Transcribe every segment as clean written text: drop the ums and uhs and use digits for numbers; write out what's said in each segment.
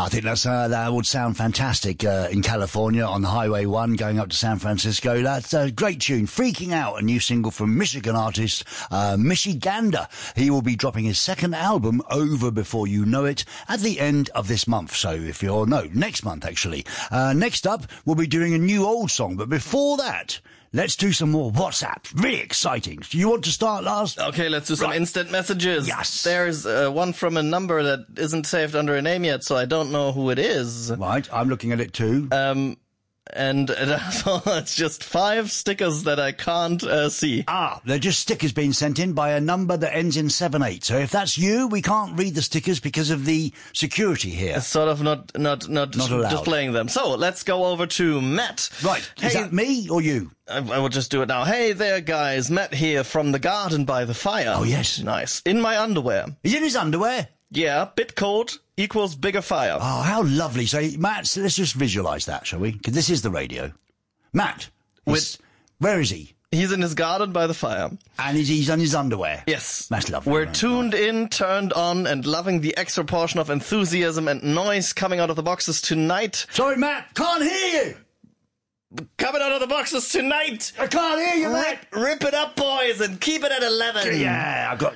I think that would sound fantastic in California on the Highway 1 going up to San Francisco. That's a great tune. Freaking Out, a new single from Michigan artist Michigander. He will be dropping his second album, Over Before You Know It, at the end of this month. So if you're, no, next month actually. Next up, we'll be doing a new old song. But before that, let's do some more WhatsApp. Really exciting. Do you want to start, Lars? Okay, let's do some instant messages. Yes. There's one from a number that isn't saved under a name yet, so I don't know who it is. Right, I'm looking at it too. And it's just 5 stickers that I can't see. They're just stickers being sent in by a number that ends in 78. So if that's you, we can't read the stickers because of the security here. It's sort of not displaying them. So let's go over to Matt. Right. Is that me or you? I will just do it now. Hey there, guys. Matt here from the garden by the fire. Oh, yes. Nice. In my underwear. He's in his underwear? Yeah, bit cold equals bigger fire. Oh, how lovely. So, Matt, let's just visualise that, shall we? Because this is the radio. Matt, where is he? He's in his garden by the fire. And he's on his underwear? Yes. That's lovely. We're tuned in, turned on, and loving the extra portion of enthusiasm and noise coming out of the boxes tonight. Sorry, Matt, can't hear you! Coming out of the boxes tonight! I can't hear you, Matt! Rip it up, boys, and keep it at 11! Yeah, I've got...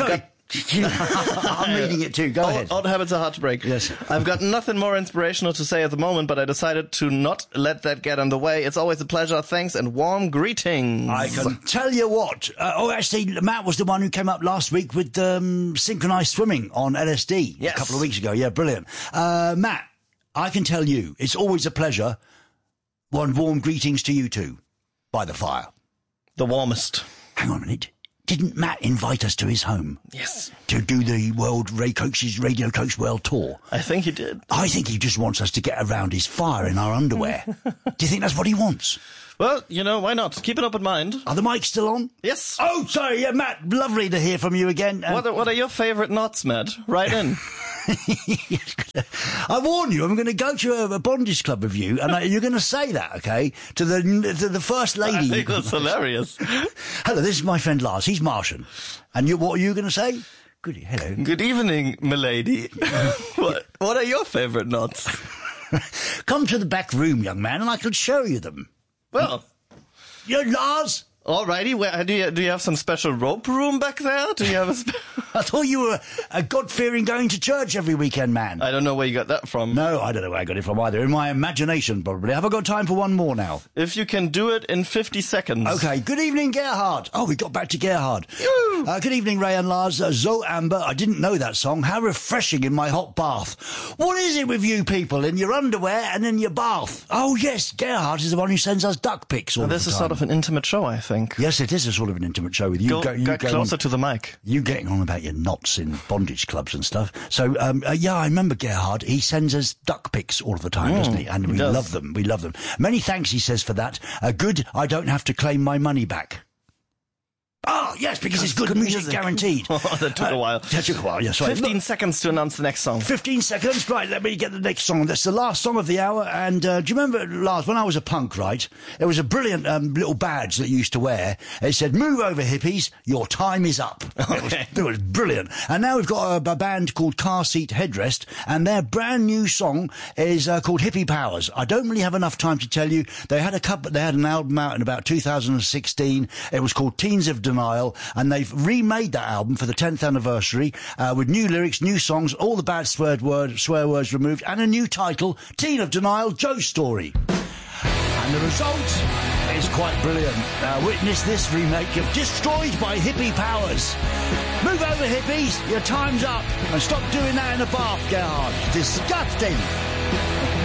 I'm reading it too. Go ahead. Odd habits are hard to break. Yes. I've got nothing more inspirational to say at the moment, but I decided to not let that get in the way. It's always a pleasure. Thanks and warm greetings. I can tell you what. Actually, Matt was the one who came up last week with synchronized swimming on LSD. Yes. A couple of weeks ago. Yeah, brilliant. Matt, I can tell you, it's always a pleasure. Warm greetings to you too, by the fire. The warmest. Hang on a minute. Didn't Matt invite us to his home? Yes. To do the Radio Coach World Tour? I think he did. I think he just wants us to get around his fire in our underwear. Do you think that's what he wants? Well, why not? Keep an open mind. Are the mics still on? Yes. Oh, sorry, yeah, Matt, lovely to hear from you again. What are your favourite knots, Matt? Write in. I warn you, I'm going to go to a bondage club with you, and you're going to say that, okay, to the first lady. I think that's hilarious. Hello, this is my friend Lars. He's Martian. And what are you going to say? Hello. Good evening, milady. What are your favourite knots? Come to the back room, young man, and I can show you them. Well, you're Lars. Alrighty, do you have some special rope room back there? Do you have I thought you were a God-fearing going to church every weekend man. I don't know where you got that from. No, I don't know where I got it from either. In my imagination, probably. Have I got time for one more now? If you can do it in 50 seconds. Okay, good evening, Gerhard. Oh, we got back to Gerhard. Good evening, Ray and Lars. Zoe Amber, I didn't know that song. How refreshing in my hot bath. What is it with you people in your underwear and in your bath? Oh, yes, Gerhard is the one who sends us duck pics all the time. This is sort of an intimate show, I think. Yes, it is a sort of an intimate show with you. Go closer to the mic. You getting on about your knots in bondage clubs and stuff. So, yeah, I remember Gerhard. He sends us duck pics all the time, doesn't he? And we love them. We love them. Many thanks, he says, for that. Good, I don't have to claim my money back. Oh, yes, because it's good music guaranteed. That took a while. That took a while, yes. Right. 15 seconds to announce the next song. 15 seconds? Right, let me get the next song. That's the last song of the hour. And do you remember, Lars, when I was a punk, right, there was a brilliant little badge that you used to wear. It said, "Move over, hippies, your time is up." Okay. It was brilliant. And now we've got a band called Car Seat Headrest, and their brand new song is called Hippie Powers. I don't really have enough time to tell you. They had an album out in about 2016. It was called Teens of Denial, and they've remade that album for the 10th anniversary with new lyrics, new songs, all the bad swear words removed, and a new title, Teen of Denial, Joe's Story. And the result is quite brilliant. Witness this remake of Destroyed by Hippie Powers. Move over, hippies, your time's up, and stop doing that in the bath, Gerhard. Disgusting.